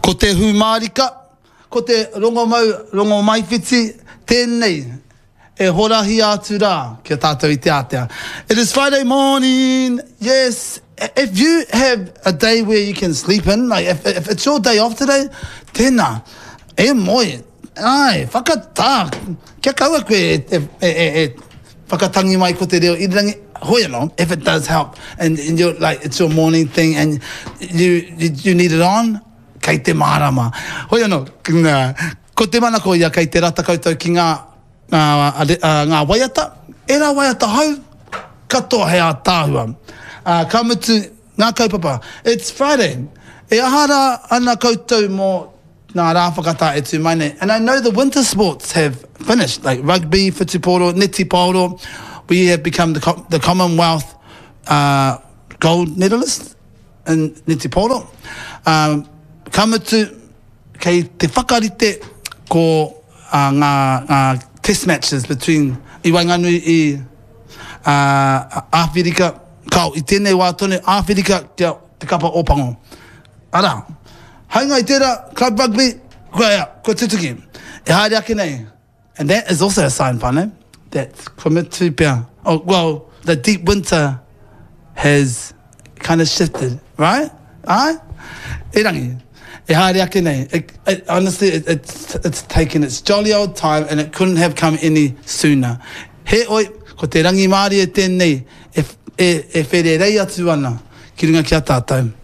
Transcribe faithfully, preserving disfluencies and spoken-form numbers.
Ko te humarika, ko te rongo mau, rongo mai whiti, tēnei, e horahi atu rā, kia tātou I te atea. It is Friday morning, yes. If you have a day where you can sleep in, like if, if it's your day off today, tēnā, e moi, ai, whakatā, kia kaua koe e, e, e, e, e whakatangi mai ko te reo irangi, hoi anō, if it does help, and, and you're like, it's your morning thing, and you, you, you need it on, kei te marama. Hoi anō, ko te mana ko ia kei te rata koutou ki ngā, ngā, ngā waiata, e rā waiata hau, katoa hea tāhua. Uh, ka mutu ngā kaupapa. It's Friday. E ahara ana koutou mō ngā rā whakatā e tū mai nei. And I know the winter sports have finished, like rugby, whutupōro, neti pōro. We have become the, co the Commonwealth uh, gold medalist in neti pōro. Um, ka mutu kei te whakarite ko uh, ngā, ngā test matches between I Wainganui I uh, Awherika, kau I tēnei wā tone Awherika te, te kapa ōpango. Ara, hainga I tērā club rugby, koe ea, koe tutuki. E haere ake nei. And that is also a sign, whānau, that komitu pia. Oh, well, the deep winter has kind of shifted, right? Ai? E rangi. E haere ake nei. It, it, honestly, it, it's, it's taken its jolly old time and it couldn't have come any sooner. He oi, ko te rangi Māori e tēnei, e, e, e where rei atu ana, ki runga ki a tātou.